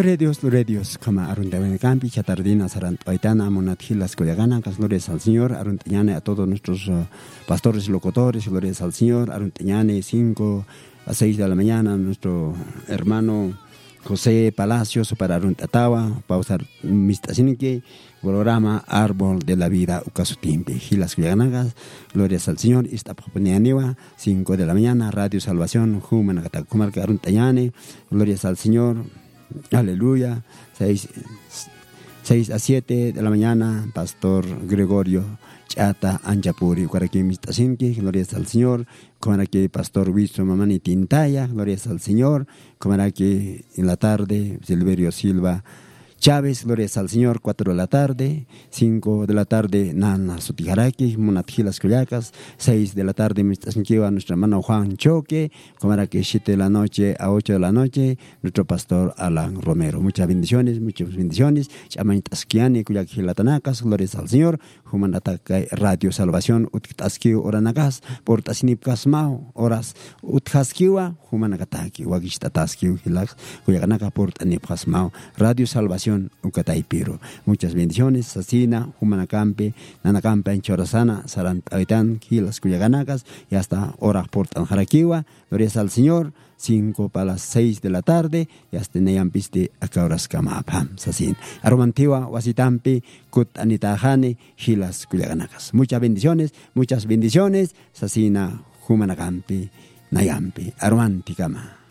Gloria a Dios, kama arundawen campi, chatardina, sarantwaitana, monathilas, coyaganas, gloria al Señor, aruntañane a todos nuestros pastores y locutores, gloria al Señor, aruntañane 5 a 6 de la mañana, nuestro hermano José Palacios para Aruntatawa, pausar mistasinque, programa Árbol de la Vida, Ucasutimpe, Gilas Cuyanagas, glorias al Señor, esta proponianiwa, 5 de la mañana, Radio Salvación, Humanagata, Comarca Aruntayane, glorias al Señor, aleluya, 6 a 7 de la mañana, Pastor Gregorio Chata Anjapuri, Cuaraque Mistasinque, glorias al Señor, Comarque Pastor Wisto Mamani Tintaya, glorias al Señor, Comarque en la tarde, Silverio Silva Chávez, glorias al Señor, 4 de la tarde, 5 de la tarde, Nana Sutijaraki, Monatjilas Cuyacas, 6 de la tarde, Mistasinquiwa, nuestro hermano Juan Choque, Comarque 7 de la noche a 8 de la noche, nuestro pastor Alan Romero. Muchas bendiciones, Chamanitasquiani, Cuyaquilatanakas, glorias al Señor, Humanataka Radio Salvación, Utkaskiu Oranagas, Portasinipkas Mao, Horas Utkaskiwa, Humanakataki, Wagistataskiu, Hilax, Cuyaganaka Portanipkas Mao, Radio Salvación. Ucataipiro. Muchas bendiciones, Sasina, Humanacampe, Nanacampe, Anchorasana, Sarantaitan, Gilas Cuyaganagas, y hasta horas por Tanjaraquiwa, glorias al Señor, 5 para las 6 de la tarde, y hasta Neyampiste, Acauras Camapam, Sasin. Aromantiwa, Wasitampi, Kut Anitajane, Gilas Cuyaganagas. Muchas bendiciones, Sasina, Humanacampe, Nayampi, Aromanticama.